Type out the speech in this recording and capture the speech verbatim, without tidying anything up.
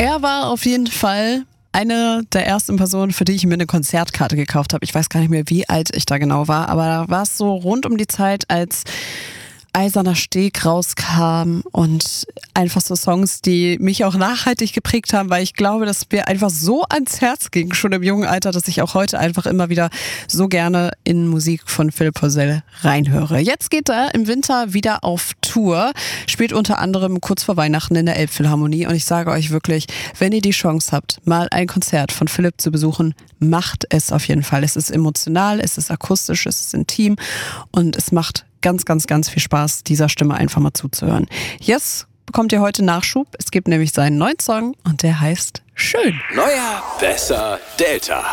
Er war auf jeden Fall eine der ersten Personen, für die ich mir eine Konzertkarte gekauft habe. Ich weiß gar nicht mehr, wie alt ich da genau war, aber da war es so rund um die Zeit, als Eiserner Steg rauskam und einfach so Songs, die mich auch nachhaltig geprägt haben, weil ich glaube, dass mir einfach so ans Herz ging, schon im jungen Alter, dass ich auch heute einfach immer wieder so gerne in Musik von Philipp Poisel reinhöre. Jetzt geht er im Winter wieder auf Tour, spielt unter anderem kurz vor Weihnachten in der Elbphilharmonie und ich sage euch wirklich, wenn ihr die Chance habt, mal ein Konzert von Philipp zu besuchen, macht es auf jeden Fall. Es ist emotional, es ist akustisch, es ist intim und es macht ganz, ganz, ganz viel Spaß, dieser Stimme einfach mal zuzuhören. Jetzt bekommt ihr heute Nachschub. Es gibt nämlich seinen neuen Song und der heißt Schön. Neuer, besser, Delta.